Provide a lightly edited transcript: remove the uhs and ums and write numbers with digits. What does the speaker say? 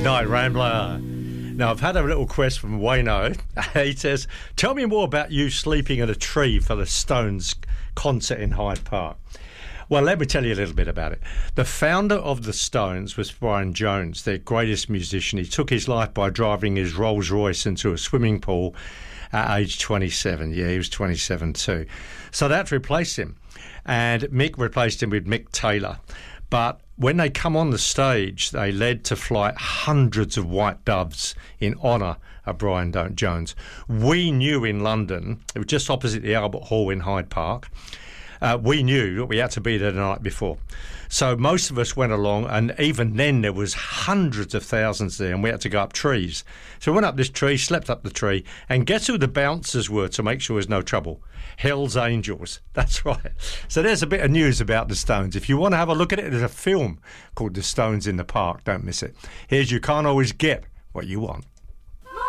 Night Rambler. Now, I've had a little quest from Wayno. He says, tell me more about you sleeping in a tree for the Stones concert in Hyde Park. Well, let me tell you a little bit about it. The founder of the Stones was Brian Jones, their greatest musician. He took his life by driving his Rolls Royce into a swimming pool at age 27. Yeah, he was 27 too. So that replaced him. And Mick replaced him with Mick Taylor. But when they come on the stage, they led to flight hundreds of white doves in honour of Brian Jones. We knew in London, it was just opposite the Albert Hall in Hyde Park, we knew that we had to be there the night before. So most of us went along, and even then there was hundreds of thousands there, and we had to go up trees. So we went up this tree, slept up the tree, and guess who the bouncers were to make sure there was no trouble? Hell's Angels. That's right. So there's a bit of news about the Stones. If you want to have a look at it, there's a film called The Stones in the Park. Don't miss it. Here's You Can't Always Get What You Want.